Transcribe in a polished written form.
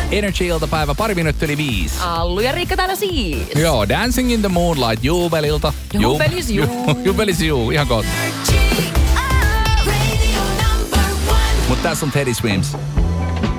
Energy-iltapäivä, 5:05. Allu ja Riikka täällä siis. Joo, Dancing in the Moonlight, Juubelilta. Juubelis juu. Juubelis juu, ihan kohta. Mutta tässä on Teddy Swims.